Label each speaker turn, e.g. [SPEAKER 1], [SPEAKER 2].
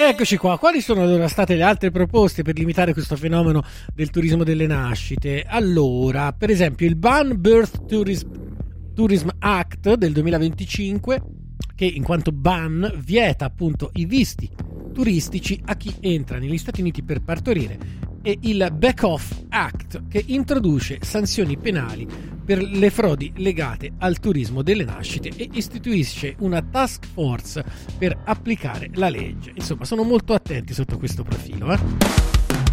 [SPEAKER 1] Eccoci qua, quali sono allora state le altre proposte per limitare questo fenomeno del turismo delle nascite? Allora, per esempio il Ban Birth Tourism Act del 2025, che in quanto ban vieta appunto i visti turistici a chi entra negli Stati Uniti per partorire, e il Back Off Act, che introduce sanzioni penali per le frodi legate al turismo delle nascite e istituisce una task force per applicare la legge. Insomma, sono molto attenti sotto questo profilo,